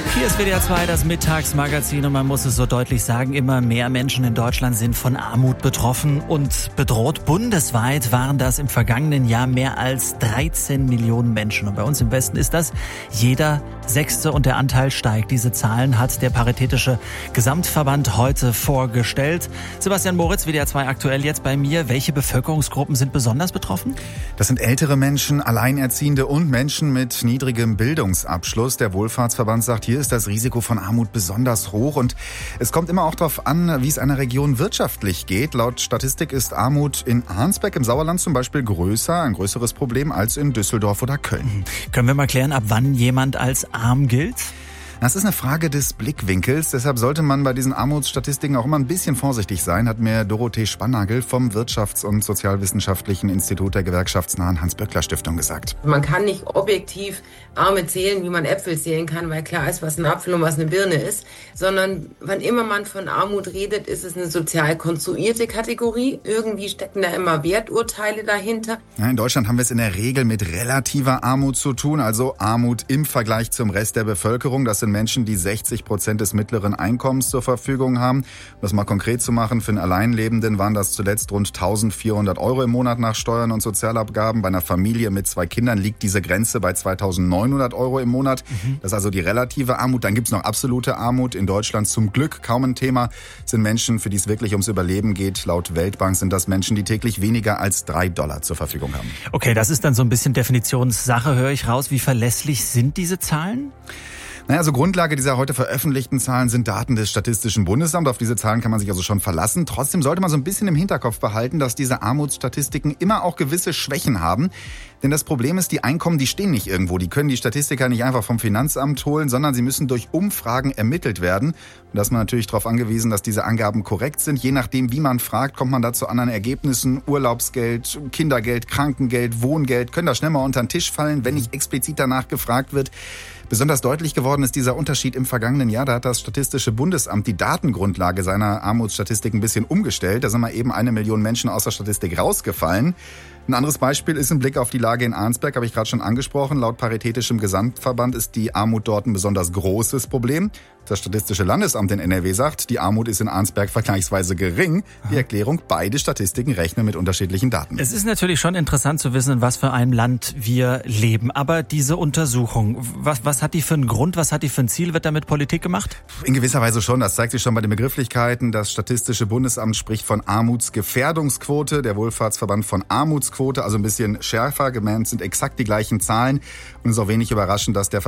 Hier ist WDR 2, das Mittagsmagazin, und man muss es so deutlich sagen, immer mehr Menschen in Deutschland sind von Armut betroffen und bedroht. Bundesweit waren das im vergangenen Jahr mehr als 13 Millionen Menschen. Und bei uns im Westen ist das jeder Sechste und der Anteil steigt. Diese Zahlen hat der Paritätische Gesamtverband heute vorgestellt. Sebastian Moritz, WDR 2 aktuell jetzt bei mir. Welche Bevölkerungsgruppen sind besonders betroffen? Das sind ältere Menschen, Alleinerziehende und Menschen mit niedrigem Bildungsabschluss. Der Wohlfahrtsverband sagt, hier ist das Risiko von Armut besonders hoch, und es kommt immer auch darauf an, wie es einer Region wirtschaftlich geht. Laut Statistik ist Armut in Arnsberg im Sauerland zum Beispiel ein größeres Problem als in Düsseldorf oder Köln. Können wir mal klären, ab wann jemand als arm gilt? Das ist eine Frage des Blickwinkels. Deshalb sollte man bei diesen Armutsstatistiken auch immer ein bisschen vorsichtig sein, hat mir Dorothee Spannagel vom Wirtschafts- und Sozialwissenschaftlichen Institut der gewerkschaftsnahen Hans-Böckler-Stiftung gesagt. Man kann nicht objektiv Arme zählen, wie man Äpfel zählen kann, weil klar ist, was ein Apfel und was eine Birne ist. Sondern wann immer man von Armut redet, ist es eine sozial konstruierte Kategorie. Irgendwie stecken da immer Werturteile dahinter. Ja, in Deutschland haben wir es in der Regel mit relativer Armut zu tun, also Armut im Vergleich zum Rest der Bevölkerung. Das sind Menschen, die 60% des mittleren Einkommens zur Verfügung haben. Um das mal konkret zu machen, für einen Alleinlebenden waren das zuletzt rund 1.400 € im Monat nach Steuern und Sozialabgaben. Bei einer Familie mit 2 Kindern liegt diese Grenze bei 2.900 € im Monat. Das ist also die relative Armut. Dann gibt es noch absolute Armut. In Deutschland zum Glück kaum ein Thema. Das sind Menschen, für die es wirklich ums Überleben geht. Laut Weltbank sind das Menschen, die täglich weniger als $3 zur Verfügung haben. Okay, das ist dann so ein bisschen Definitionssache, höre ich raus. Wie verlässlich sind diese Zahlen? Also Grundlage dieser heute veröffentlichten Zahlen sind Daten des Statistischen Bundesamts. Auf diese Zahlen kann man sich also schon verlassen. Trotzdem sollte man so ein bisschen im Hinterkopf behalten, dass diese Armutsstatistiken immer auch gewisse Schwächen haben. Denn das Problem ist, die Einkommen, die stehen nicht irgendwo. Die können die Statistiker nicht einfach vom Finanzamt holen, sondern sie müssen durch Umfragen ermittelt werden. Und da ist man natürlich darauf angewiesen, dass diese Angaben korrekt sind. Je nachdem, wie man fragt, kommt man da zu anderen Ergebnissen. Urlaubsgeld, Kindergeld, Krankengeld, Wohngeld können da schnell mal unter den Tisch fallen, wenn nicht explizit danach gefragt wird. Besonders deutlich geworden ist dieser Unterschied im vergangenen Jahr. Da hat das Statistische Bundesamt die Datengrundlage seiner Armutsstatistik ein bisschen umgestellt. Da sind mal eben 1 Million Menschen aus der Statistik rausgefallen. Ein anderes Beispiel ist ein Blick auf die Lage in Arnsberg, habe ich gerade schon angesprochen. Laut Paritätischem Gesamtverband ist die Armut dort ein besonders großes Problem. Das Statistische Landesamt in NRW sagt, die Armut ist in Arnsberg vergleichsweise gering. Die Erklärung, beide Statistiken rechnen mit unterschiedlichen Daten. Es ist natürlich schon interessant zu wissen, in was für einem Land wir leben. Aber diese Untersuchung, was hat die für einen Grund, was hat die für ein Ziel? Wird damit Politik gemacht? In gewisser Weise schon, das zeigt sich schon bei den Begrifflichkeiten. Das Statistische Bundesamt spricht von Armutsgefährdungsquote, der Wohlfahrtsverband von Armutsquote, also ein bisschen schärfer. Gemeint sind exakt die gleichen Zahlen. Und es ist auch wenig überraschend, dass der